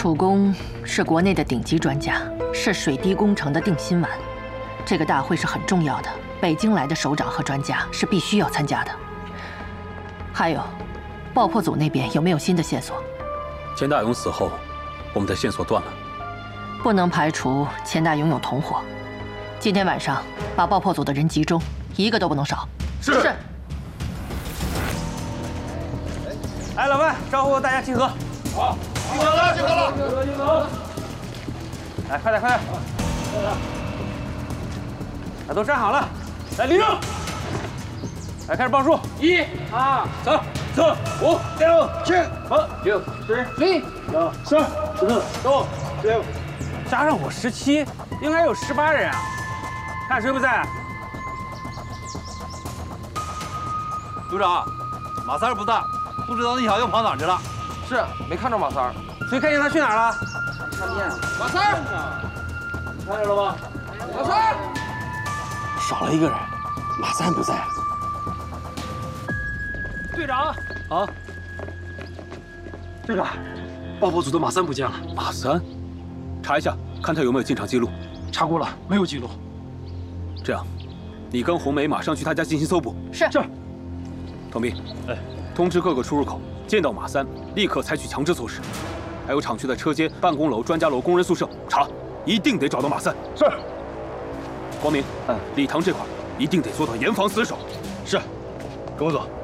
楚工是国内的顶级专家，是水滴工程的定心丸。这个大会是很重要的，北京来的首长和专家是必须要参加的。还有，爆破组那边有没有新的线索？ 钱大勇死后，我们的线索断了。 不能排除钱大勇有同伙。今天晚上把爆破组的人集中，一个都不能少。是。 来，老范，招呼大家集合。 好，集合了，集合了，集合。 来，快点，快点。来，都站好了。来，立正。来，开始报数。1、2、3、4、5、6、7、8、9、10、11、12、13、14、15、16，加上我17，应该有18人啊。看谁不在？ 组长，马三儿不在，不知道那小子又跑哪儿去了。 是，没看着马三儿。 谁看见他去哪儿了？ 看不见。 马三儿，你看见了吗？马三儿， 少了一个人，马三不在。 队长。 啊， 队长，爆破组的马三不见了。 马三，查一下，看他有没有进场记录。 查过了，没有记录。 这样，你跟红梅马上去他家进行搜捕。 是。 童斌，通知各个出入口，见到马三立刻采取强制措施。还有厂区的车间、办公楼、专家楼、工人宿舍，查，一定得找到马三。 是。 光明，礼堂这块一定得做到严防死守。 是，跟我走。